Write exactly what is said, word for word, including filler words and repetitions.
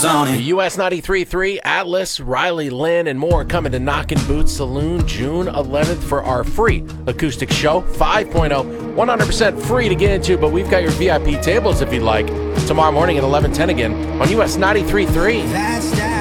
on it. U S ninety-three point three, Atlas, Riley Lynn, and more coming to Knockin' Boots Saloon June eleventh for our free acoustic show, five point oh. one hundred percent free to get into, but we've got your V I P tables if you'd like. Tomorrow morning at eleven ten again on U S ninety-three point three. That's